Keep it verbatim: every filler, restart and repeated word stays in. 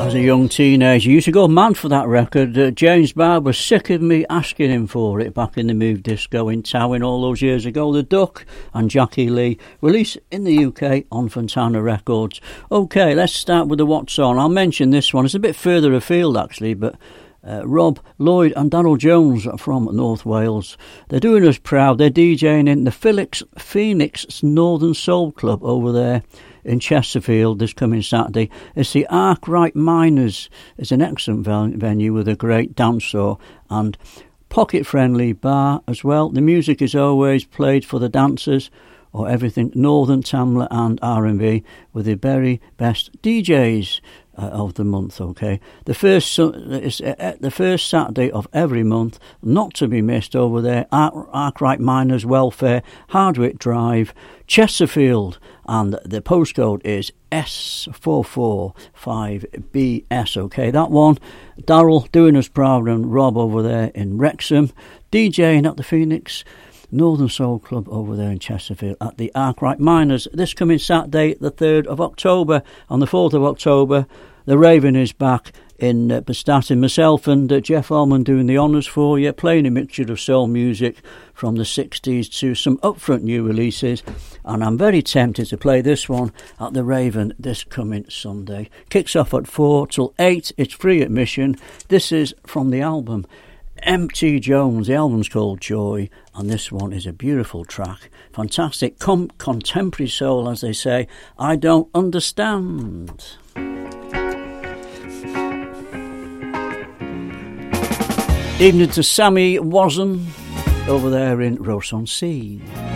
As a young teenager, used to go mad for that record. Uh, James Barr was sick of me asking him for it back in the Move Disco in Towing all those years ago. The Duck and Jackie Lee, released in the U K on Fontana Records. OK, let's start with the What's On. I'll mention this one. It's a bit further afield, actually, but uh, Rob Lloyd and Darryl Jones from North Wales. They're doing us proud. They're DJing in the Phoenix, Phoenix Northern Soul Club over there in Chesterfield this coming Saturday. It's the Arkwright Miners. It's an excellent venue with a great dance floor and pocket-friendly bar as well. The music is always played for the dancers, or everything Northern, Tamla and R and B with the very best D Js uh, of the month. Okay, the first is uh, the first Saturday of every month, not to be missed over there. Ark- Arkwright Miners Welfare, Hardwick Drive, Chesterfield, and the postcode is S four four five B S. Okay, that one. Darryl doing us proud and Rob over there in Wrexham, DJing at the Phoenix Northern Soul Club over there in Chesterfield at the Arkwright Miners this coming Saturday, the third of October. On the fourth of October, the Raven is back in uh, Bastatin. Myself and uh, Jeff Allman doing the honours for you, playing a mixture of soul music from the sixties to some upfront new releases, and I'm very tempted to play this one at the Raven this coming Sunday. Kicks off at four till eight. It's free admission. This is from the album M T Jones. The album's called Joy, and this one is a beautiful track. Fantastic com- contemporary soul, as they say. I Don't Understand. Evening to Sammy Wasson over there in Ross-on-Sea.